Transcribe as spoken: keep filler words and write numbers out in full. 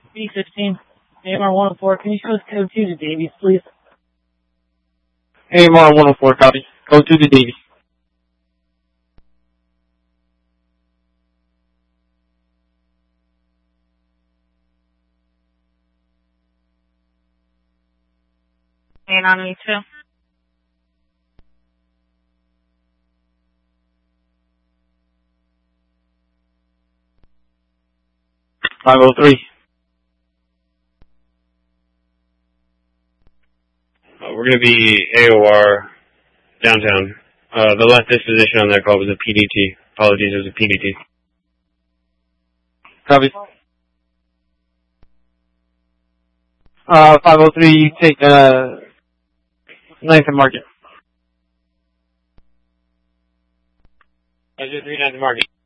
B sixteen, A M R one oh four, can you show us code two to Davies, please? A M R one oh four, copy. Code two to Davies. And on me too. five oh three. Uh, we're going to be A O R downtown. Uh, the last disposition on that call was a P D T. Apologies, it was a P D T. Copy. Uh, five oh three, you take, uh, ninth and Market. I just three ninth and Market.